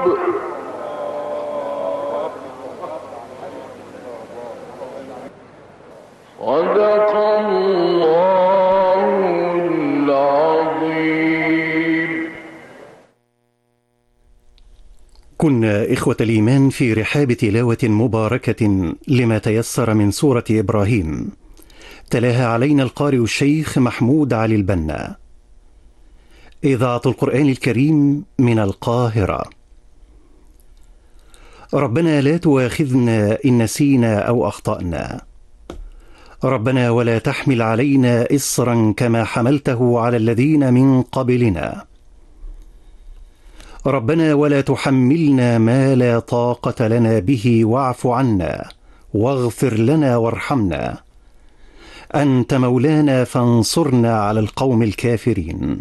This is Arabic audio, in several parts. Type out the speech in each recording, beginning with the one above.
صدق الله العظيم. كنا إخوة الإيمان في رحاب تلاوة مباركة لما تيسر من سورة إبراهيم، تلاها علينا القارئ الشيخ محمود علي البنا. إذاعة القرآن الكريم من القاهرة. ربنا لا تؤاخذنا إن نسينا أو أخطأنا. ربنا ولا تحمل علينا إصرا كما حملته على الذين من قبلنا. ربنا ولا تحملنا ما لا طاقة لنا به واعف عنا واغفر لنا وارحمنا. أنت مولانا فانصرنا على القوم الكافرين.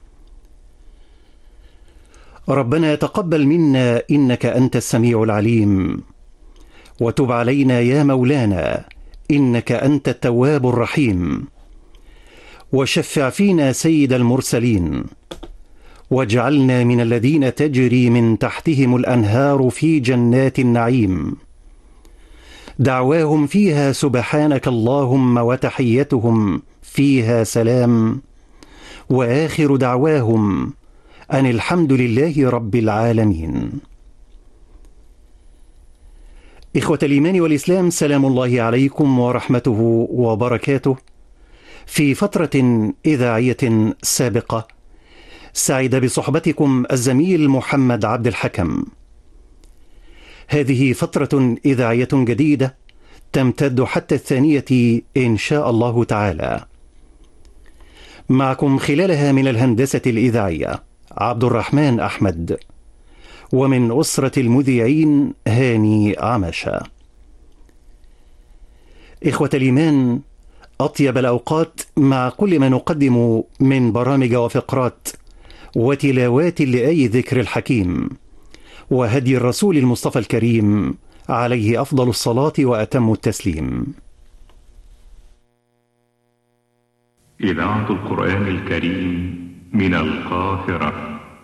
ربنا تقبل منا إنك أنت السميع العليم، وتب علينا يا مولانا إنك أنت التواب الرحيم. وشفع فينا سيد المرسلين، واجعلنا من الذين تجري من تحتهم الأنهار في جنات النعيم. دعواهم فيها سبحانك اللهم وتحيتهم فيها سلام، وآخر دعواهم أن الحمد لله رب العالمين. إخوة الإيمان والإسلام، سلام الله عليكم ورحمته وبركاته. في فترة إذاعية سابقة سعد بصحبتكم الزميل محمد عبد الحكم. هذه فترة إذاعية جديدة تمتد حتى 2 إن شاء الله تعالى. معكم خلالها من الهندسة الإذاعية عبد الرحمن أحمد، ومن أسرة المذيعين هاني عمشة. إخوة الإيمان، أطيب الأوقات مع كل ما نقدم من برامج وفقرات وتلاوات لآي ذكر الحكيم وهدي الرسول المصطفى الكريم عليه أفضل الصلاة وأتم التسليم. إذاعة القرآن الكريم من القاهرة.